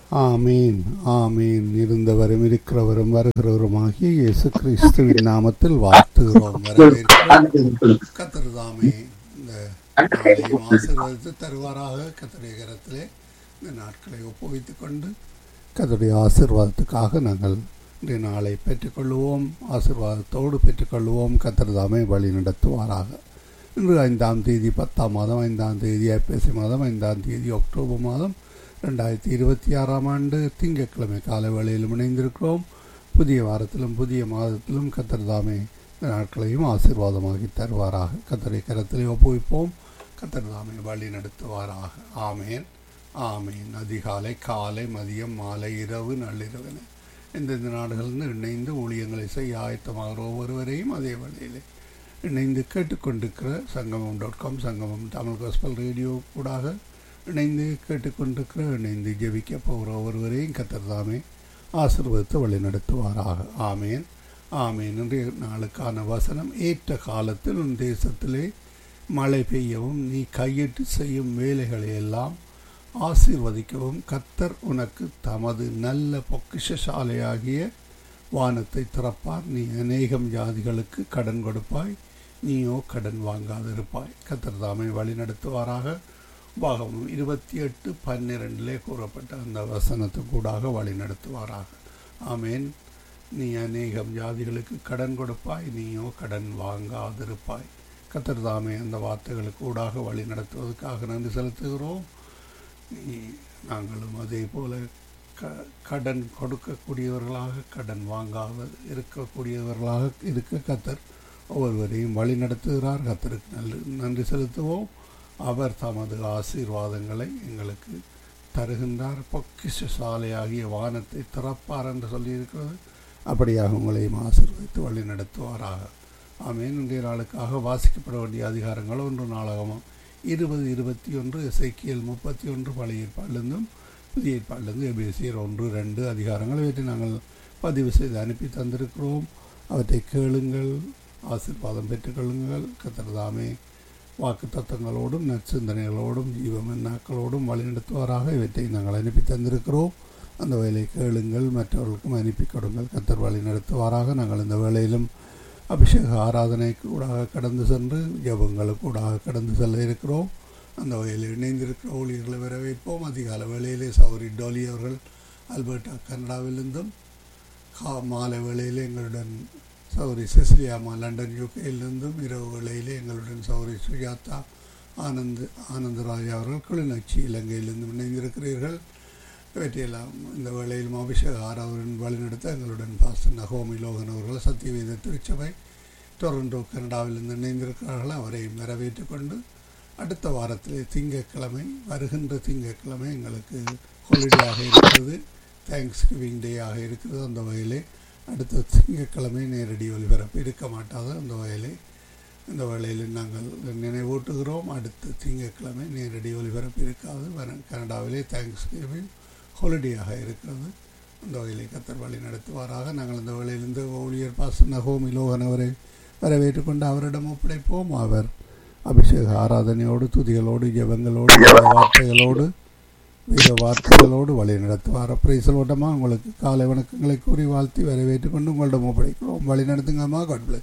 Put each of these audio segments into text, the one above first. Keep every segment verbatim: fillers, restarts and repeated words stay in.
ஆமீன் ஆமீன். இருந்தவரும் இருக்கிறவரும் வருகிறவருமாகிய இயேசு கிறிஸ்துவின் நாமத்தில் வாழ்த்துகிறோம், வரவேற்கிறோம். கர்த்தர் தாமே இந்த நாளையும் ஆசீர்வதித்து தருவாராக. கர்த்தருடைய கரத்திலே இந்த நாட்களை ஒப்புவித்துக் கொண்டு கர்த்தருடைய ஆசீர்வாதத்துக்காக நாங்கள் இன்றைய நாளை பெற்றுக்கொள்வோம், ஆசீர்வாதத்தோடு பெற்றுக்கொள்வோம். கர்த்தர் தாமே வழி நடத்துவாராக. இன்று ஐந்தாம் தேதி பத்தாம் மாதம் ஐந்தாம் தேதி ஐப்பசி மாதம் ஐந்தாம் தேதி அக்டோபர் மாதம் ரெண்டாயிரத்தி இருபத்தி ஆறாம் ஆண்டு திங்கட்கிழமை காலை வேளையிலும் இணைந்திருக்கிறோம். புதிய வாரத்திலும் புதிய மாதத்திலும் கர்த்தர் தாமே இந்த நாட்களையும் ஆசீர்வாதமாகி தருவாராக. கர்த்தரை கரத்திலே ஒப்புவிப்போம், கர்த்தர் தாமே வழி நடத்துவாராக. ஆமேன் ஆமேன். அதிகாலை காலை மதியம் மாலை இரவு நள்ளிரவென எந்தெந்த நாடுகளிலிருந்து இணைந்து ஊழியங்களை செய்ய ஆயத்தமாகிற ஒவ்வொருவரையும் அதே வேளையிலே இணைந்து கேட்டுக்கொண்டிருக்கிற சங்கமம் டாட் காம் சங்கமம் தமிழ் காஸ்பல் ரேடியோ கூடாக இணைந்து கேட்டுக்கொண்டிருக்கிற இணைந்து ஜெபிக்க போகிற ஒருவரையும் கர்த்தர் தாமே ஆசீர்வதித்து வழி நடத்துவாராக. ஆமேன் ஆமேன். இன்றைய நாளுக்கான வசனம், ஏற்ற காலத்தில் உன் தேசத்திலே மழை பெய்யவும் நீ கையிட்டு செய்யும் வேலைகளை எல்லாம் ஆசீர்வதிக்கவும் கர்த்தர் உனக்கு தமது நல்ல பொக்கிஷசாலையாகிய வானத்தை திறப்பார். நீ அநேகம் ஜாதிகளுக்கு கடன் கொடுப்பாய், நீயோ கடன் வாங்காதிருப்பாய். கர்த்தர் தாமே வழி நடத்துவாராக. பாகமும் இருபத்தி எட்டு பன்னிரெண்டிலே கூறப்பட்ட அந்த வசனத்துக்கூடாக வழி நடத்துவாராக. ஆமேன். நீ அநேகம் ஜாதிகளுக்கு கடன் கொடுப்பாய், நீயோ கடன் வாங்காதிருப்பாய். கர்த்தர் தாமே அந்த வார்த்தைகளுக்கு ஊடாக வழி நடத்துவதற்காக நன்றி செலுத்துகிறோம். நீ நாங்களும் அதே போல க கடன் கொடுக்கக்கூடியவர்களாக கடன் வாங்காத இருக்கக்கூடியவர்களாக இருக்க கர்த்தர் ஒவ்வொருவரையும் வழி நடத்துகிறார். கர்த்தருக்கு நல்ல நன்றி செலுத்துவோம். அவர் தமது ஆசீர்வாதங்களை எங்களுக்கு தருகின்றார். பொக்கிஷசாலையாகிய வானத்தை திறப்பார் என்று சொல்லியிருக்கிறது. அப்படியாக உங்களையும் ஆசீர்வதித்து வழி நடத்துவாராக. ஆமேன். இன்றைய நாளுக்காக வாசிக்கப்பட வேண்டிய அதிகாரங்கள் ஒன்று நாளாகமம் இருபது இருபத்தி ஒன்று எசேக்கியேல் முப்பத்தி ஒன்று பழைய ஏற்பாடிலிருந்தும் புதிய ஏற்பாடிலிருந்து எபேசியர் ஒன்று ரெண்டு அதிகாரங்கள் இவற்றை நாங்கள் பதிவு செய்து அனுப்பி தந்திருக்கிறோம். அவற்றை கேளுங்கள், ஆசீர்வாதம் பெற்றுக்கொள்ளுங்கள். கர்த்தர் தாமே வாக்கு தத்தங்களோடும் நற்சிந்தனைகளோடும் ஜீவமன்னாக்களோடும் வழிநடத்துவாராக. இவற்றை நாங்கள் அனுப்பி தந்திருக்கிறோம். அந்த வேலை கேளுங்கள், மற்றவர்களுக்கும் அனுப்பி கொடுங்கள். கர்த்தர் வழி நடத்துவாராக. நாங்கள் இந்த வேளையிலும் அபிஷேக ஆராதனைக்கு ஊடாக கடந்து சென்று ஜபங்களுக்கு ஊடாக கடந்து செல்ல இருக்கிறோம். அந்த வகையில் இணைந்திருக்கிற ஊழியர்களை வரவேற்போம். அதிகால வேளையிலே சௌரி டோலி அவர்கள் அல்பர்டா கனடாவிலிருந்தும், கா மாலை வேளையிலே எங்களுடன் சௌரி செசிலியாமா லண்டன் யூகேயிலிருந்தும், இரவு வேளையிலே எங்களுடன் சௌரி சுஜாதா ஆனந்த் ஆனந்தராஜா அவர்கள் கிளிநொச்சி இலங்கையிலிருந்தும் இணைந்திருக்கிறீர்கள். இவற்றையெல்லாம் இந்த வேளையிலும் அபிஷேக ஆராதனை வழிநடத்த எங்களுடன் பாஸ்டர் நகோமி லோகன் அவர்கள் சத்தியவேத திருச்சபை டொரண்டோ கனடாவிலிருந்து இணைந்திருக்கிறார்கள். அவரையும் வரவேற்று கொண்டு அடுத்த வாரத்திலே திங்கட்கிழமை வருகின்ற திங்கட்கிழமை எங்களுக்கு ஹாலிடேயாக இருக்கிறது, தேங்க்ஸ் கிவிங் டே ஆக இருக்கிறது. அந்த வகையிலே அடுத்த திங்கட்கிழமை நேரடி ஒலிபரப்பு இருக்க மாட்டாது. அந்த வகையிலே இந்த வேளையில் நாங்கள் நினைவூட்டுகிறோம். அடுத்த திங்கட்கிழமை நேரடி ஒலிபரப்பு இருக்காது. வர கனடாவிலே தேங்க்ஸ் கிவிங் ஹாலிடேயாக இருக்கிறது. அந்த வகையிலே கர்த்தர் வழி நடத்துவாராக. நாங்கள் இந்த வேளையிலிருந்து ஊழியர் பாஸ்டர் நகோமி லோகன் அவரை வரவேற்று கொண்டு அவரிடம் ஒப்படைப்போம். அவர் அபிஷேக ஆராதனையோடு துதிகளோடு ஜெபங்களோடு வார்த்தைகளோடு வீர வார்த்தைகளோடு வழி நடத்துவார். பிரைசலோட்டமாக உங்களுக்கு காலை வணக்கங்களை கூறி வாழ்த்தி வரவேற்று கொண்டு உங்களிடம் ஒப்படைக்கிறோம். வழி நடத்துங்கம்மா. God plus.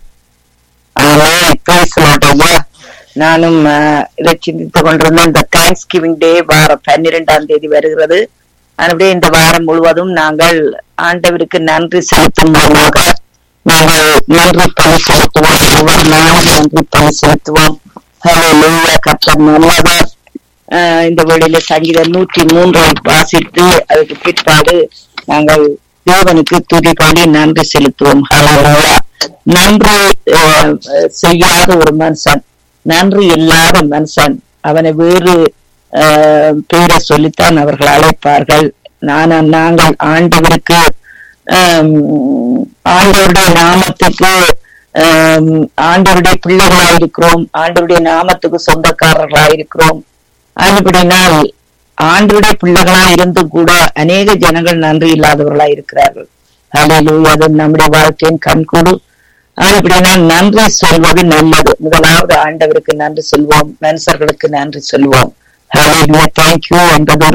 நானும் இதை சிந்தித்துக் கொண்டிருந்த இந்த தேங்க்ஸ் கிவிங் டே வாரம் பன்னிரெண்டாம் தேதி வருகிறது. அப்படியே இந்த வாரம் முழுவதும் நாங்கள் ஆண்டவருக்கு நன்றி செலுத்தும் மூலமாக நாங்கள் நன்றி பணி செலுத்துவோம். ஒவ்வொரு நாளும் நன்றி பணி செலுத்துவோம். கர்த்தர் நல்லவர். இந்த வேளையில சங்கீதம் நூற்றி மூன்றை வாசித்து அதுக்கு பிற்பாடு நாங்கள் தேவனுக்கு துதி பாடி நன்றி செலுத்துவோம். நன்றி செய்யாத ஒரு மனுஷன், நன்றி இல்லாத மனுஷன், அவனை வேறு ஆஹ் பேரை சொல்லித்தான் அவர்கள் அழைப்பார்கள். நானா நாங்கள் ஆண்டவருக்கு ஆஹ் ஆண்டவருடைய நாமத்துக்கு ஆஹ் ஆண்டவருடைய பிள்ளைகளாயிருக்கிறோம், ஆண்டவருடைய நாமத்துக்கு சொந்தக்காரர்களாயிருக்கிறோம். அதுபடினால் ஆண்டவருடைய பிள்ளைகளா இருந்தும் கூட அநேக ஜனங்கள் நன்றி இல்லாதவர்களா இருக்கிறார்கள். ஹல்லேலூயா. அது நம்முடைய வாழ்க்கையின் கண்கூடு. அதுபடினால் நன்றி சொல்வது நல்லது. முதலாவது ஆண்டவருக்கு நன்றி சொல்வோம், மனுஷர்களுக்கு நன்றி சொல்வோம். ஹல்லேலூயா. தேங்க்யூ என்பது ஒரு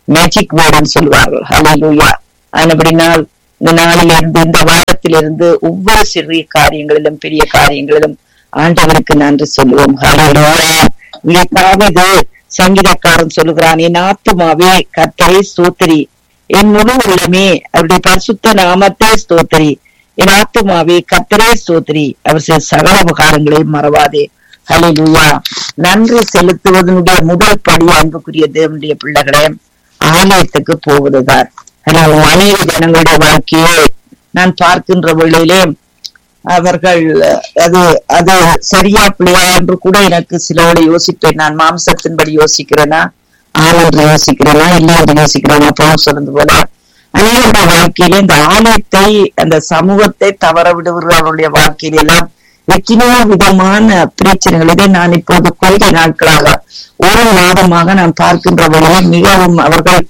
மேஜிக் வேர்டுன்னு சொல்லுவார்கள். ஹல்லேலூயா. அப்படினால் இந்த நாளிலிருந்து இந்த வாரத்திலிருந்து ஒவ்வொரு சிறிய காரியங்களிலும் பெரிய காரியங்களிலும் ஆண்டவருக்கு நன்றி சொல்லுவோம். ஹல்லேலூயா. தாவீது சங்கீதக்காரன் சொல்லுகிறான், என் ஆத்துமாவே கர்த்தரை ஸ்தோத்திரி, என் முழு உள்ளமே அவருடைய பரிசுத்த நாமத்தை ஸ்தோத்திரி, என் ஆத்துமாவே கர்த்தரை ஸ்தோத்திரி, அவர் செய்த சகல உபகாரங்களையும் மறவாதே. ஹல்லேலூயா. நன்றி செலுத்துவதனுடைய முதல் படி அன்புக்குரிய தேவனுடைய பிள்ளைகளே ஆலயத்துக்கு போவதுதான். அநேக ஜனங்களுடைய வாழ்க்கையை நான் பார்க்கின்ற வேளையிலே அவர்கள் அது அது சரியா பிள்ளையா என்று கூட எனக்கு சிலோட யோசிப்பேன். நான் மாம்சத்தின்படி யோசிக்கிறேனா, ஆளன்று யோசிக்கிறேனா, இல்லை என்று யோசிக்கிறேனா போல சொன்னது போல அநேக வாழ்க்கையில இந்த ஆலயத்தை அந்த சமூகத்தை தவற விடுவர்களுடைய வாழ்க்கையில எல்லாம் எத்தனையோ விதமான பிரச்சனைகள். இதை நான் இப்போது கொள்கை நாட்களாக ஒரு மாதமாக நான் பார்க்கின்ற வேளையில் மிகவும் அவர்கள்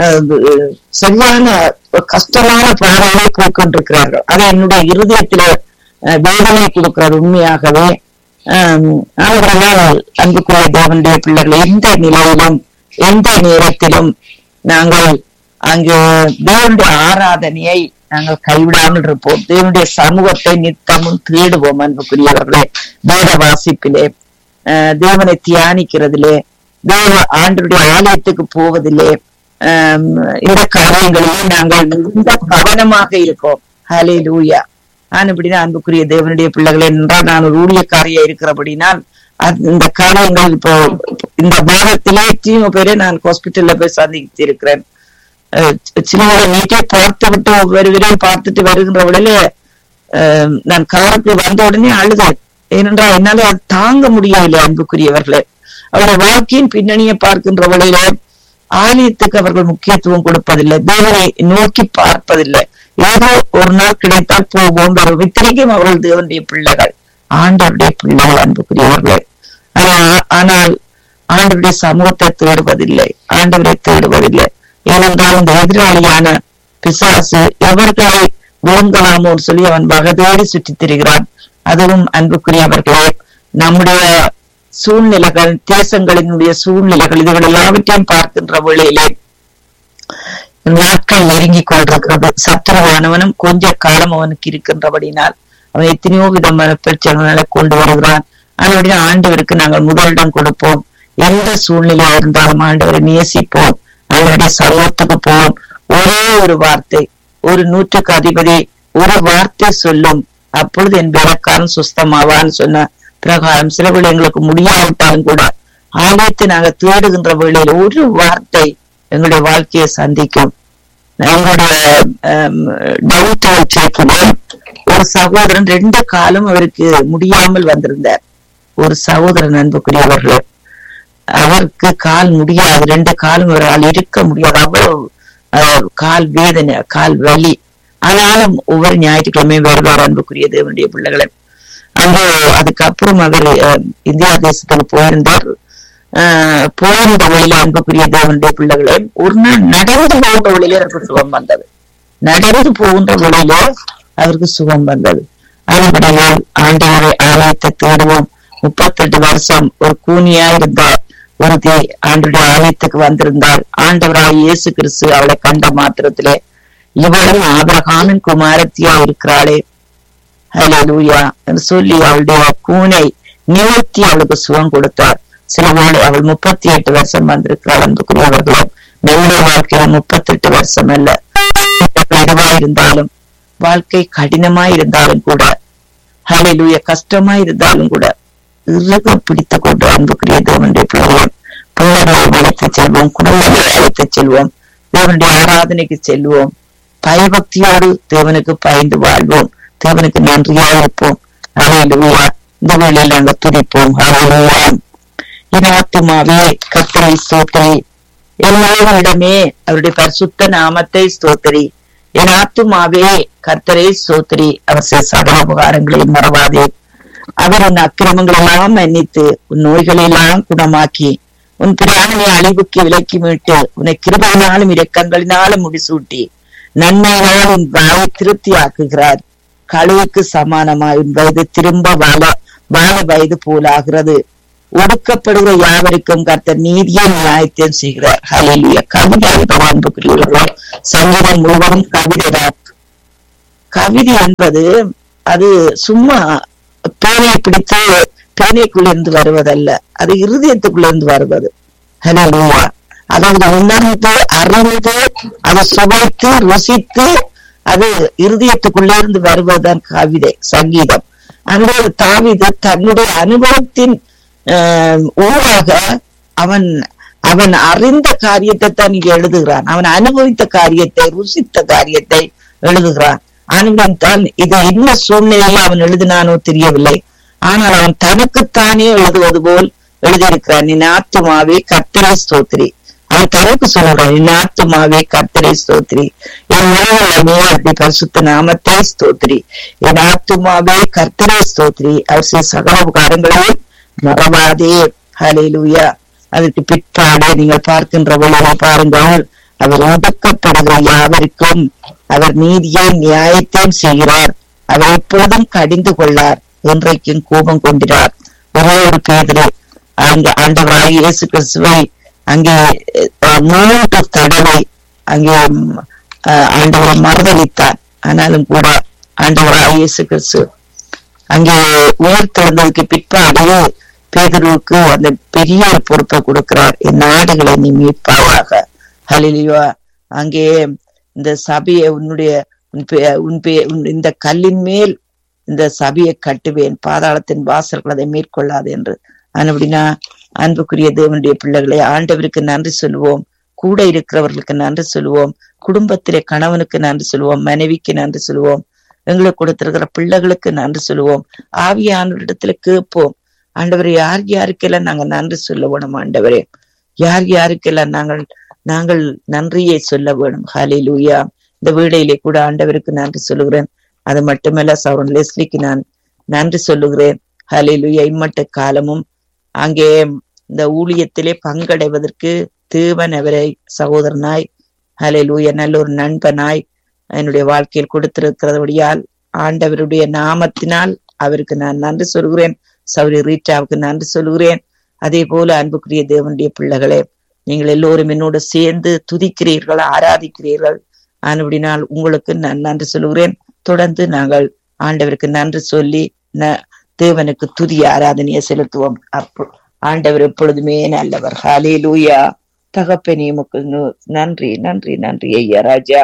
சரியான கஷ்டமான பாதையை போக்கின்றிருக்கிறார்கள். அதை என்னுடைய இருதயத்தில வேதனை கொடுக்கிறது உண்மையாகவே. அவர்களால் அன்புக்குரிய தேவனுடைய பிள்ளைகள் எந்த நிலையிலும் எந்த நேரத்திலும் நாங்கள் அங்கு தேவனுடைய ஆராதனையை நாங்கள் கைவிடாமல் இருப்போம். தேவனுடைய சமூகத்தை நித்தமும் தேடுவோம். அன்புக்குரியவர்களே, வேத வாசிப்பிலே, தேவனை தியானிக்கிறதிலே, தேவ ஆண்டவருடைய ஆலயத்துக்கு போவதிலே, ஆஹ் இந்த காரியங்களிலே நாங்கள் மிகுந்த கவனமாக இருக்கோம். ஹல்லேலூயா. நான் இப்படிதான் அன்புக்குரிய தேவனுடைய பிள்ளைகளே என்றால் நான் ஒரு ஊழியக்காரியா இருக்கிறபடினால் இந்த காரியங்கள் இப்போ இந்த பாகத்திலே எத்தனையோ பேரை நான் ஹாஸ்பிட்டல்ல போய் சந்தித்து இருக்கிறேன். சின்ன நீட்டே பார்த்து விட்டு வருகிறேன், பார்த்துட்டு வருகின்ற உடனே அஹ் நான் காருக்கு வந்த உடனே அழுதேன். ஏனென்றால் என்னால அது தாங்க முடியவில்லை. அன்புக்குரியவர்களே, அவருடைய வாழ்க்கையின் பின்னணியை பார்க்கின்ற வழியில ஆலயத்துக்கு அவர்கள் முக்கியத்துவம் கொடுப்பதில்லை, தேவனை நோக்கி பார்ப்பதில்லை. ஏதோ ஒரு நாள் கிடைத்தால் போவோம் வரும். இத்தனைக்கும் அவர்கள் தேவனுடைய பிள்ளைகள், ஆண்டவருடைய பிள்ளைகள். அன்புக்குரியவர்களே, ஆனால் ஆண்டவருடைய சமூகத்தை தேடுவதில்லை, ஆண்டவரை தேடுவதில்லை. ஏனென்றால் இந்த எதிராளியான பிசாசு எவர்களை விழுங்கலாமோன்னு சொல்லி அவன் வகதேறி சுற்றி திரிகிறான். அதுவும் அன்புக்குரியவர்களே, நம்முடைய சூழ்நிலைகள், தேசங்களினுடைய சூழ்நிலைகள், இதுகள் எல்லாவற்றையும் பார்க்கின்ற வேளையிலே நாட்கள் நெருங்கி கொண்டிருக்கிறது. சத்துருவானவனும் கொஞ்ச காலம் அவனுக்கு இருக்கின்றபடினால் அவன் எத்தனையோ விதமான பிரச்சனைகளை கொண்டு வருகிறான். அதனுடைய ஆண்டவருக்கு நாங்கள் முதலிடம் கொடுப்போம். எந்த சூழ்நிலையா இருந்தாலும் ஆண்டவரை நேசிப்போம், அவருடைய சமூகத்துக்கு போவோம். ஒரே ஒரு வார்த்தை, ஒரு நூற்றுக்கு அதிபதி ஒரு வார்த்தை சொல்லும், அப்பொழுது என் வேலைக்காரன் சுஸ்தமாவான்னு சொன்ன பிரகாரம் சில வேளை எங்களுக்கு முடியாவிட்டாலும் கூட ஆலயத்தை நாங்கள் தேடுகின்ற வேளையில் ஒரு வார்த்தை எங்களுடைய வாழ்க்கையை சந்திக்கும். எங்களுடைய ஒரு சகோதரன் ரெண்டு காலம் அவருக்கு முடியாமல் வந்திருந்தார். ஒரு சகோதரன் அன்புக்குரியவர்கள், அவருக்கு கால் முடியாது, ரெண்டு காலம் அவரால் இருக்க முடியாது, அவ்வளவு கால் வேதனை, கால் வலி. ஆனாலும் ஒவ்வொரு ஞாயிற்றுக்கிழமையும் வருவார். அன்புக்குரிய தேவனுடைய பிள்ளைகளை, அங்கு அதுக்கப்புறம் அவர் இந்தியா தேசத்துக்கு போயிருந்தார். ஆஹ் போகின்ற வழியில அன்புக்குரிய தேவனுடைய பிள்ளைகளை ஒரு நாள் நடந்து போகின்ற வழியில அவருக்கு சுகம் வந்தது. நடந்து போகின்ற வழியில அவருக்கு சுகம் வந்தது. அதுபடியால் ஆண்டவரை ஆலயத்தை தேடுவோம். முப்பத்தி எட்டு வருஷம் ஒரு கூனியா இருந்த ஒருத்தி ஆண்டுடைய ஆலயத்துக்கு வந்திருந்தாள். ஆண்டவராய் இயேசு கிறிஸ்து அவளை கண்ட மாத்திரத்திலே, இவளும் ஆபிரகாமின் குமாரத்தியா இருக்கிறாளே, ஹல்லேலூயா என்று சொல்லி அவளுடைய கூனை நிவர்த்தி அவளுக்கு சுகம் கொடுத்தார். சில வேளை அவள் முப்பத்தி எட்டு வருஷம் வந்திருக்கிறாள். அன்புக்குரியவர்களும் நம்முடைய வாழ்க்கையில முப்பத்தி எட்டு வருஷம் அல்ல, எதுவா இருந்தாலும் வாழ்க்கை கடினமா இருந்தாலும் கூட, ஹல்லேலூயா, கஷ்டமா இருந்தாலும் கூட இறுக பிடித்து கொண்டு அன்புக்குரிய தேவனுடைய பிள்ளைகள் பிள்ளைகளை வளர்த்து செல்வோம், குடும்பங்களை வளர்த்து செல்வோம், தேவனுடைய ஆராதனைக்கு செல்வோம், பயபக்தியோடு தேவனுக்கு பயந்து வாழ்வோம், தேவனுக்கு நன்றியா இருப்போம். ஹல்லேலூயா. இந்த வேளையில் நாங்கள் துதிப்போம். ஹல்லேலூயா. என் ஆத்துமாவே கர்த்தரை ஸ்தோத்திரி, எல்லாரிடமே அவருடைய பரிசுத்த நாமத்தை ஸ்தோத்திரி. என் ஆத்துமாவே கர்த்தரை ஸ்தோத்திரி, அவர் சகல உபகாரங்களையும் மறவாதே. அவர் உன் அக்கிரமங்கள் எல்லாம் மன்னித்து உன் நோய்களை எல்லாம் குணமாக்கி உன் பிராணனை அழிவுக்கு விலக்கி மீட்டு உன்னை கிருபையினாலும் இரக்கங்களினாலும் முடிசூட்டி நன்மையினால் உன் வாயை திருப்தி ஆக்குகிறார். கழுவுக்கு சமானமாய் உன் வயது திரும்ப வாழ வாழ வயது போலாகிறது. ஒடுக்கப்படுகிற யாவருக்கும் கர்த்தர் நீதியை நியாயத்தையும் செய்கிறார். ஹல்லேலூயா. கவிதை அன்புக்குரியவர்களோ, சங்கீதம் முழுவதும் கவிதை. கவிதை என்பது அது சும்மா பேனை பிடித்து பேனைக்குள்ளிருந்து வருவதல்ல, அது இருதயத்துக்குள்ளிருந்து வருவது. ஹல்லேலூயா. அதாவது உணர்ந்து அறிந்து அதை சுவைத்து ருசித்து அது இருதயத்துக்குள்ளே இருந்து வருவதுதான் கவிதை, சங்கீதம். அந்த தாவீது தன்னுடைய அனுபவத்தின் ஆஹ் ஊடாக அவன் அவன் அறிந்த காரியத்தை தான் இங்க எழுதுகிறான். அவன் அனுபவித்த காரியத்தை, ருசித்த காரியத்தை எழுதுகிறான். ஆனவன் தான் இதை என்ன சூழ்நிலையில அவன் எழுதினானோ தெரியவில்லை. ஆனால் அவன் தனக்குத்தானே எழுதுவது போல் எழுதியிருக்கிறான். நீ ஆத்துமாவே கர்த்தரை ஸ்தோத்திரி. அவன் தனக்கு சொல்றான், நீ ஆத்துமாவே கர்த்தரை ஸ்தோத்திரி, என் உலகமே அப்படி பரிசுத்த நாமத்தை ஸ்தோத்திரி, என் ஆத்துமாவே கர்த்தரை ஸ்தோத்திரி, அவர் செய்த சகல உபகாரங்களையும் மறவாதே. ஹல்லேலூயா. அதற்கு பிற்பாடு நீங்கள் பார்க்கின்ற பொழுது பாருங்கள், அவர் ஒடுக்கப்படுகிற யாவருக்கும் அவர் நீதியை நியாயத்தையும் செய்கிறார். அவர் எப்பொழுதும் கடிந்து கொள்ளார், என்றைக்கும் கோபம் கொண்டிறார். ஒரே ஒரு பேதுரு அங்க ஆண்டவராகிய இயேசு கிறிஸ்துவை அங்கே மூன்று தடவை அங்கே ஆண்டவரை மறுதளித்தார். ஆனாலும் கூட ஆண்டவராகிய இயேசு கிறிஸ்து அங்கே உயிர் திறந்ததுக்கு பிற்பாடு பேதுருவுக்கு அந்த பெரிய பொறுப்பை கொடுக்கிறார். என் நாடுகளை நீ மீட்பாவாக. ஹல்லேலூயா. அங்கே இந்த சபையை உன்னுடைய உன் இந்த கல்லின் மேல் இந்த சபையை கட்டுவேன், பாதாளத்தின் வாசல்கள் அதை மேற்கொள்ளாது என்று. அப்படின்னா அன்புக்குரிய தேவனுடைய பிள்ளைகளை, ஆண்டவருக்கு நன்றி சொல்லுவோம், கூட இருக்கிறவர்களுக்கு நன்றி சொல்லுவோம், குடும்பத்திலே கணவனுக்கு நன்றி சொல்லுவோம், மனைவிக்கு நன்றி சொல்லுவோம், எங்களுக்கு கொடுத்திருக்கிற பிள்ளைகளுக்கு நன்றி சொல்லுவோம். ஆவியானவரிடத்துல கேட்போம், ஆண்டவரை யார் யாருக்கெல்லாம் நாங்க நன்றி சொல்ல வேணும், ஆண்டவரே யார் யாருக்கெல்லாம் நாங்கள் நாங்கள் நன்றியை சொல்ல வேணும். ஹல்லேலூயா. இந்த வீடையிலே கூட ஆண்டவருக்கு நன்றி சொல்லுகிறேன். அது மட்டுமல்ல, சௌரன் லெஸ்லிக்கு நான் நன்றி சொல்லுகிறேன். ஹல்லேலூயா. இம்மட்ட காலமும் அங்கே இந்த ஊழியத்திலே பங்கடைவதற்கு தேவன் அவரை சகோதரனாய், ஹல்லேலூயா, நல்ல ஒரு நண்பனாய் என்னுடைய வாழ்க்கையில் கொடுத்திருக்கிறபடியால் ஆண்டவருடைய நாமத்தினால் அவருக்கு நான் நன்றி சொல்கிறேன். சௌரி ரீட்டாவுக்கு நன்றி சொல்கிறேன். அதே போல அன்புக்குரிய தேவனுடைய பிள்ளைகளே, நீங்கள் எல்லோரும் என்னோடு சேர்ந்து துதிக்கிறீர்கள், ஆராதிக்கிறீர்கள். அப்படினால் உங்களுக்கு நான் நன்றி சொல்கிறேன். தொடர்ந்து நாங்கள் ஆண்டவருக்கு நன்றி சொல்லி தேவனுக்கு துதி ஆராதனையை செலுத்துவோம். அப்போ ஆண்டவர் எப்பொழுதுமே நல்லவர். ஹல்லேலூயா. தகப்பனே உமக்கு நன்றி நன்றி நன்றி ஐயா ராஜா.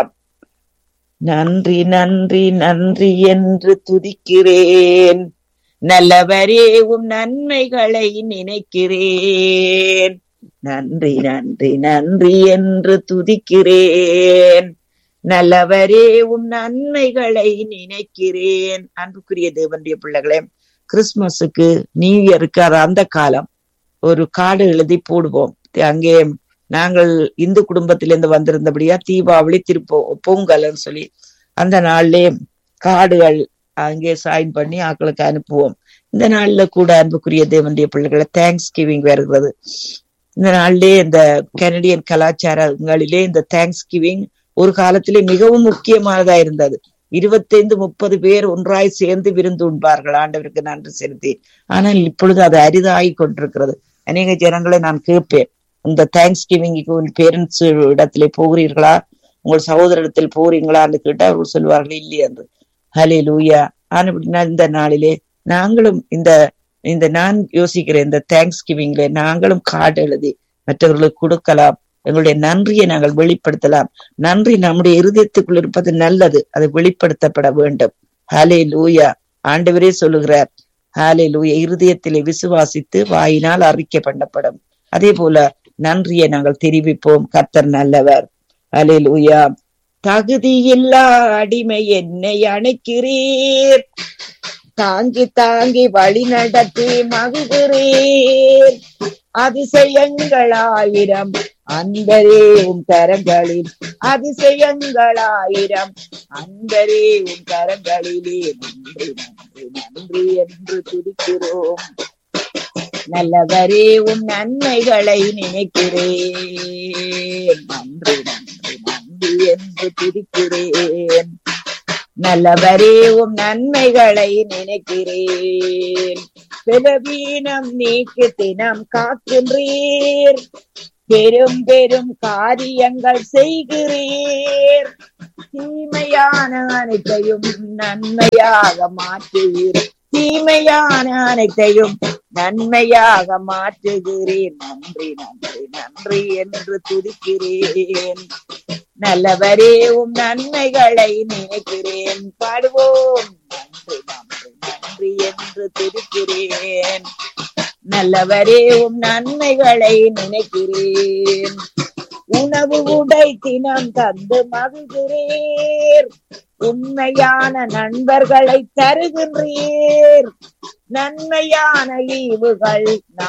நன்றி நன்றி நன்றி என்று துதிக்கிறேன், நல்லவரே உம் நன்மைகளை நினைக்கிறேன். நன்றி நன்றி நன்றி என்று துதிக்கிறேன், நல்லவரே உம் நன்மைகளை நினைக்கிறேன். அன்புக்குரிய தேவனுடைய பிள்ளைகளே, கிறிஸ்துமஸுக்கு நியூ இயருக்கு அது அந்த காலம் ஒரு கார்டு எழுதி போடுவோம். அங்கே நாங்கள் இந்து குடும்பத்திலிருந்து வந்திருந்தபடியா தீபாவளி திருப்போ பொங்கல்னு சொல்லி அந்த நாள்லே கார்டுகள் அங்கே சைன் பண்ணி ஆக்களுக்கு அனுப்புவோம். இந்த நாள்ல கூட அன்புக்குரிய தேவனுடைய பிள்ளைகளை தேங்க்ஸ் கிவிங் வருகிறது. இந்த நாள்லே இந்த கனடியன் கலாச்சாரங்களிலே இந்த தேங்க்ஸ் கிவிங் ஒரு காலத்திலே மிகவும் முக்கியமானதா இருந்தது. இருபத்தைந்து முப்பது பேர் ஒன்றாய் சேர்ந்து விருந்து உண்பார்கள் ஆண்டவருக்கு நன்றி செலுத்தி. ஆனால் இப்பொழுது அது அரிதாகி கொண்டிருக்கிறது. அநேக ஜனங்களை நான் கேட்பேன், இந்த தேங்க்ஸ் கிவிங்க்கு உன் பேரண்ட்ஸ் இடத்திலே போகிறீர்களா, உங்கள் சகோதரத்தில் போறீங்களான்னு கேட்டா அவர்கள் சொல்வார்கள் இல்லை என்று. ஹல்லேலூயா. ஆனா அப்படின்னா இந்த நாளிலே நாங்களும் இந்த இந்த நான் யோசிக்கிறேன், இந்த தேங்க்ஸ் கிவிங்ல நாங்களும் கார்டு எழுதி மற்றவர்களுக்கு கொடுக்கலாம். எங்களுடைய நன்றியை நாங்கள் வெளிப்படுத்தலாம். நன்றி நம்முடைய இருதயத்துக்குள் இருப்பது நல்லது, அது வெளிப்படுத்தப்பட வேண்டும். ஹல்லேலூயா. ஆண்டவரே சொல்லுகிறார், ஹல்லேலூயா, இருதயத்திலே விசுவாசித்து வாயினால் அறிக்கை பண்ணப்படும். அதே போல நன்றியை நாங்கள் தெரிவிப்போம். கர்த்தர் நல்லவர். ஹல்லேலூயா. தகுதியில்லா அடிமை என்னை அணைக்கிறீர், தாங்கி தாங்கி வழி நடத்தி மகிழ்கிறேன். அதிசயங்களாயிரம் அன்பரே உம் கரங்களில், அதிசயங்களாயிரம் அன்பரே உம் கரங்களிலே, நன்றி நன்றி நன்றி என்று துதிக்கிறோம். நல்லவரே உம் நன்மைகளை நினைக்கிறேன், நன்றி நன்றி நன்றி என்று துதிக்கிறேன். நல்லவரேவும் நன்மைகளை நினைக்கிறேன். பலவீனம் நீக்கி தினம் காக்கின்றீர், பெரும் பெரும் காரியங்கள் செய்கிறீர். தீமையான அனைத்தையும் நன்மையாக மாற்றுகிறீர், தீமையான அனைத்தையும் நன்மையாக மாற்றுகிறேன். நன்றி நன்றி நன்றி என்று துதிக்கிறேன். நல்லவரேவும் நன்மைகளை நினைக்கிறேன். பாடுவோம். நன்றி நன்றி நன்றி என்று துதிக்கிறேன். நல்லவரேவும் நன்மைகளை நினைக்கிறேன். உணவு உடை தினம் தந்து மகிழ்கிறீர், உண்மையான நண்பர்களை தருகின்றீர். நன்மையான ஈவுகள்